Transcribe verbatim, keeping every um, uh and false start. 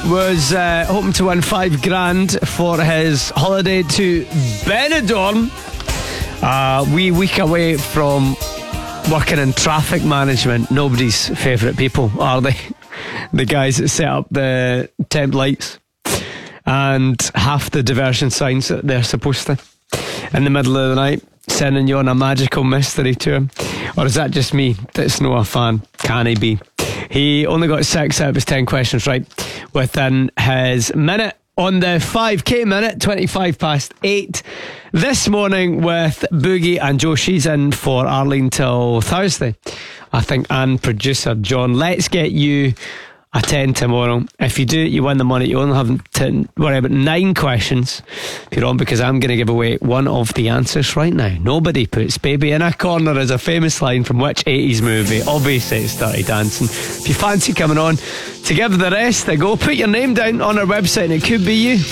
was uh, hoping to win five grand for his holiday to Benidorm. Uh, wee week away from working in traffic management. Nobody's favourite people, are they? The guys that set up the temp lights and half the diversion signs that they're supposed to in the middle of the night, sending you on a magical mystery tour. Or is that just me that's not a fan? Can he be? He only got six out of his ten questions right within his minute on the five K minute, twenty-five past eight this morning with Boogie and Joe. She's in for Arlene till Thursday, I think, and producer John. Let's get you a ten tomorrow. If you do, you win the money. You only have to worry about nine questions if you're on, because I'm going to give away one of the answers right now. Nobody puts baby in a corner is a famous line from which eighties movie? Obviously it's Dirty Dancing. If you fancy coming on to give the rest a go, put your name down on our website and it could be you.